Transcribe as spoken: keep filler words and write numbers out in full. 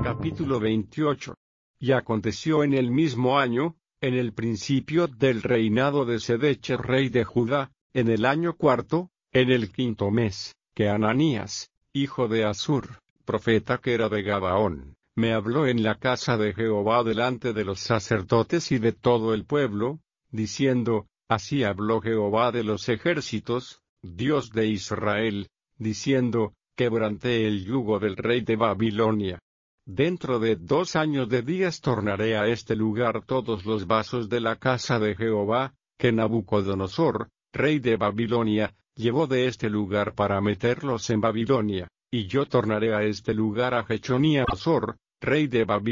Capítulo veintiocho. Y aconteció en el mismo año, en el principio del reinado de Sedeche rey de Judá, en el año cuarto, en el quinto mes, que Ananías, hijo de Azur, profeta que era de Gabaón, me habló en la casa de Jehová delante de los sacerdotes y de todo el pueblo, diciendo: Así habló Jehová de los ejércitos, Dios de Israel, diciendo: Quebranté el yugo del rey de Babilonia. Dentro de dos años de días tornaré a este lugar todos los vasos de la casa de Jehová, que Nabucodonosor, rey de Babilonia, llevó de este lugar para meterlos en Babilonia, y yo tornaré a este lugar a Jechonías, rey de Babilonia.